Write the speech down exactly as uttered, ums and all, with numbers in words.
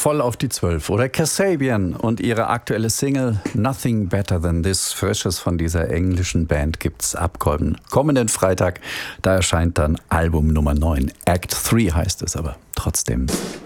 voll auf die Zwölf. Oder Kasabian und ihre aktuelle Single Nothing Better Than This. Frisches von dieser englischen Band gibt's ab kommenden Freitag. Da erscheint dann Album Nummer neun. Act drei heißt es aber trotzdem.